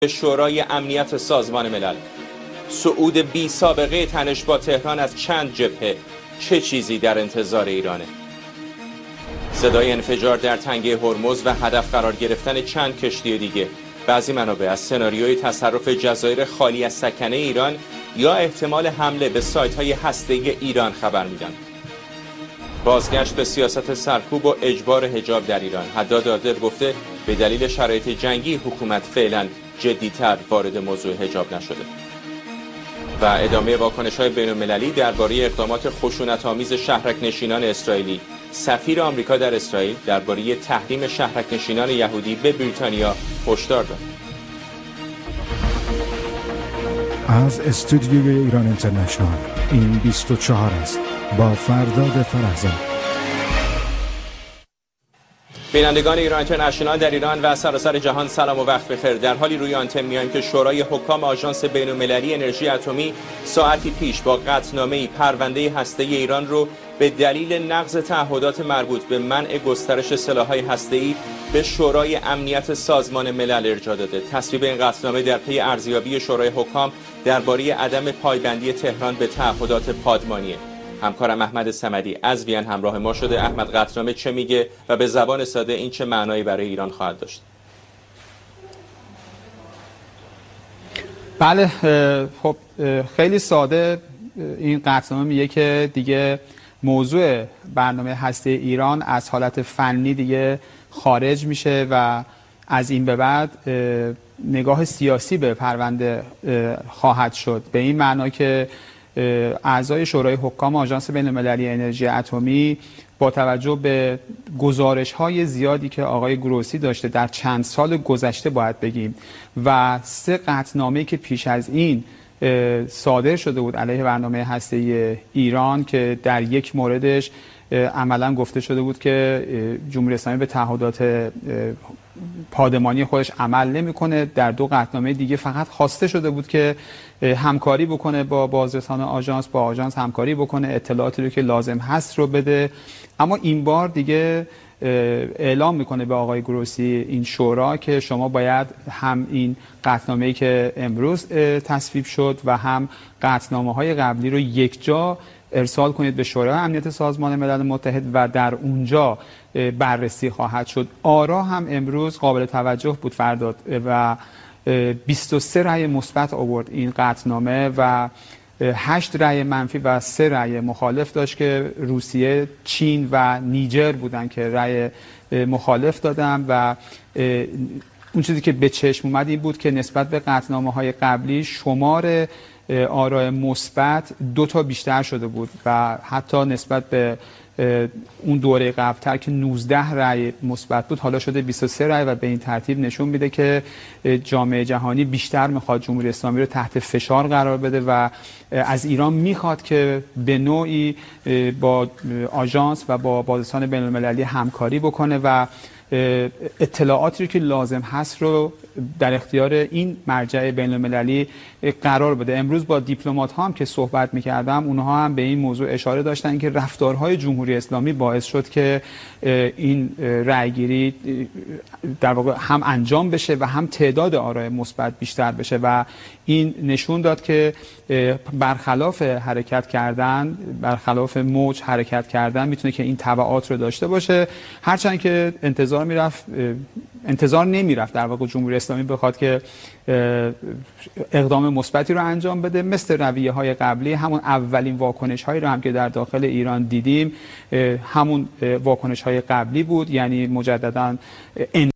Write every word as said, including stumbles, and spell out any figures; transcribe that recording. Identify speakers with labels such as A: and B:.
A: شورای امنیت سازمان ملل. صعود بی سابقه تنش با تهران از چند جبهه، چه چیزی در انتظار ایرانه؟ صدای انفجار در تنگه هرمز و هدف قرار گرفتن چند کشتی دیگه. بعضی منابع از سناریوی تصرف جزایر خالی از سکنه ایران یا احتمال حمله به سایت‌های هسته‌ای ایران خبر میدن. بازگشت به سیاست سرکوب و اجبار حجاب در ایران. حداد عادل گفته به دلیل شرایط جنگی حکومت فعلا جدی‌تر وارد موضوع حجاب نشده. و ادامه واکنش‌های بین‌المللی درباره اقدامات خشونت‌آمیز شهرک نشینان اسرائیلی. سفیر آمریکا در اسرائیل درباره تحریم شهرک نشینان یهودی به بریتانیا هشدار داد.
B: از استودیوی ایران اینترنشنال این بیست و چهار است با فرداد فرزاد.
A: بینندگان ایران اینترنشنال در ایران و سراسر جهان سلام و وقت بخیر. در حالی روی آنتن میایم که شورای حکام آژانس بین‌المللی انرژی اتمی ساعتی پیش با قطعنامه‌ای پرونده هسته‌ای ایران رو به دلیل نقض تعهدات مربوط به منع گسترش سلاح‌های هسته‌ای به شورای امنیت سازمان ملل ارجاع داده. تصویب این قطعنامه در پی ارزیابی شورای حکام درباره عدم پایبندی تهران به تعهدات پادمانیه. همکارم احمد صمدی از وین همراه ما شده. احمد، قطعنامه چه میگه و به زبان ساده این چه معنایی برای ایران خواهد داشت؟
C: بله، خب خیلی ساده این قطعنامه میگه که دیگه موضوع برنامه هسته ایران از حالت فنی دیگه خارج میشه و از این به بعد نگاه سیاسی به پرونده خواهد شد، به این معنا که اعضای شورای حکام آژانس بین‌المللی انرژی اتمی با توجه به گزارش‌های زیادی که آقای گروسی داشته در چند سال گذشته باید بگیم و سه قطعنامه‌ای که پیش از این صادر شده بود علیه برنامه هسته‌ای ایران که در یک موردش عملاً گفته شده بود که جمهوری اسلامی به تعهدات پادمانی خودش عمل نمی‌کنه، در دو قطعنامه دیگه فقط خواسته شده بود که همکاری بکنه با بازرسان آژانس، با آژانس همکاری بکنه، اطلاعاتی رو که لازم هست رو بده. اما این بار دیگه اعلام میکنه به آقای گروسی این شورا که شما باید هم این قطعنامه‌ای که امروز تصویب شد و هم قطعنامه‌های قبلی رو یک جا ارسال کنید به شورای امنیت سازمان ملل متحد و در اونجا بررسی خواهد شد. آرا هم امروز قابل توجه بود فرداد و بیست و سه رأی مثبت آورد این قطعنامه و هشت رأی منفی و سه رأی مخالف داشت که روسیه، چین و نیجر بودن که رأی مخالف دادن و اون چیزی که به چشم اومد این بود که نسبت به قطعنامه‌های قبلی شمار آرای مثبت دو تا بیشتر شده بود و حتی نسبت به اون دوره قبل‌تر که نوزده رأی مثبت بود حالا شده بیست و سه رأی و به این ترتیب نشون میده که جامعه جهانی بیشتر میخواد جمهوری اسلامی رو تحت فشار قرار بده و از ایران میخواد که به نوعی با آژانس و با بازرسان بین‌المللی همکاری بکنه و اطلاعاتی رو که لازم هست رو در اختیار این مرجع بین‌المللی قرار بده. امروز با دیپلمات ها هم که صحبت می‌کردم اونها هم به این موضوع اشاره داشتن که رفتارهای جمهوری اسلامی باعث شد که این رأیگیری در واقع هم انجام بشه و هم تعداد آرای مثبت بیشتر بشه و این نشون داد که برخلاف حرکت کردن، برخلاف موج حرکت کردن میتونه که این تبعات رو داشته باشه، هرچند که انتظار میرفت انتظار نمیرفت در واقع جمهوری اسلامی بخواد که اقدام مثبتی رو انجام بده. مثل رویه های قبلی همون اولین واکنش هایی رو هم که در داخل ایران دیدیم همون واکنش های قبلی بود، یعنی مجددا